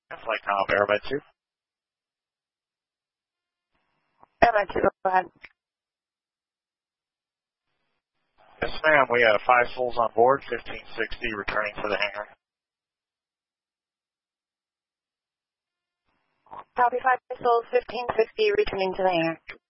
Flight Com, Aeromed 2. Aeromed 2, go ahead. Yes, ma'am. We have 5 souls on board, 1560, returning to the hangar. Copy 5 souls, 1560, returning to the hangar.